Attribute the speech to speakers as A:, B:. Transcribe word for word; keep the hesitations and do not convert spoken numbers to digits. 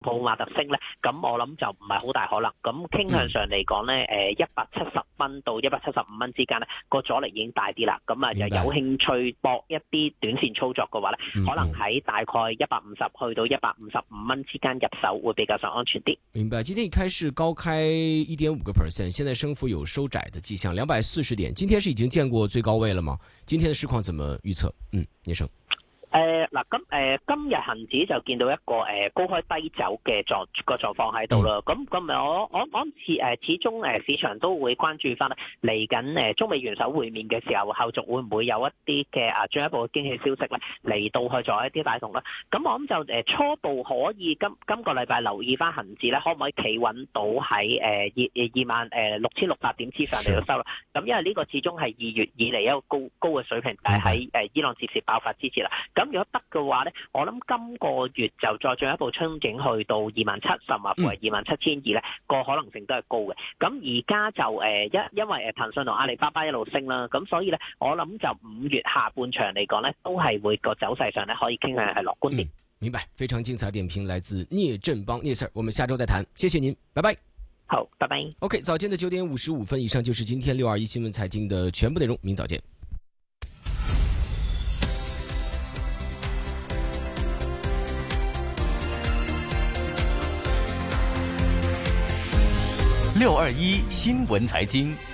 A: 普馬特升咧，咁我諗就唔係好大可能。咁傾向上嚟講咧，誒一百七十蚊到一百七十五蚊之間咧，個阻力已經大啲啦。咁啊，又有興趣搏一啲短線操作嘅話咧，
B: 嗯、
A: 可能喺大概一百五十去到一百五十五蚊之間入手會比較上安全啲。
B: 明白。今天一開市高開一點五個 percent， 現在升幅有收窄的跡象，兩百四十點。今天是已經見過最高位了嗎？今天的市況怎麼預測？嗯，葉生。
A: 誒嗱，咁誒今日恒指就見到一個誒高開低走嘅狀個狀況喺度啦。咁咁咪我我我諗始誒始終誒市場都會關注翻嚟緊誒中美元首會面嘅時候，後續會唔會有一啲嘅啊進一步嘅經濟消息咧嚟到去做一啲帶動啦。咁我諗就誒初步可以今今個禮拜留意翻恒指咧，可唔可以企穩到喺誒二二萬誒六千六百點之上嚟到收啦？咁因為呢個始終係二月以嚟一個高高嘅水平，但係喺誒伊朗接事爆發之前啦。咁如果得嘅話咧，我諗今個月就再進一步憧憬去到二萬七，甚至乎係二萬七千二咧，個可能性都係高嘅。咁而家就誒因因為誒騰訊同阿里巴巴一路升啦，咁所以咧我諗就五月下半場嚟講咧，都係會個走勢上咧可以傾向係樂觀啲。
B: 嗯，明白，非常精彩點評來自聶振邦聶 Sir， 我們下周再談，謝謝您，拜拜。
A: 好，拜拜。
B: OK， 早間的九點五十五分以上就是今天六二一新聞財經的全部內容，明早見。
C: 六二一新聞財經。